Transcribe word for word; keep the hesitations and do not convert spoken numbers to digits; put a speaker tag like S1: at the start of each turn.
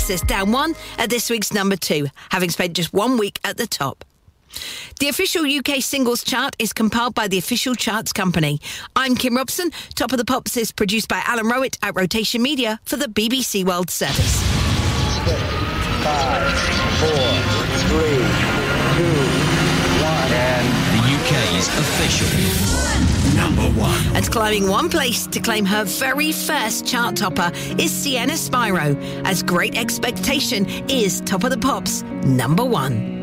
S1: Oasis down one at this week's number two, having spent just one week at the top. The official U K singles chart is compiled by the Official Charts Company. I'm Kim Robson. Top of the Pops is produced by Alan Rowett at Rotation Media for the B B C World Service.
S2: Six, five, four, three, two, one.
S3: And the U K's official number one.
S1: And climbing one place to claim her very first chart topper is Sienna Spyro, as Great Expectation is Top of the Pops number one.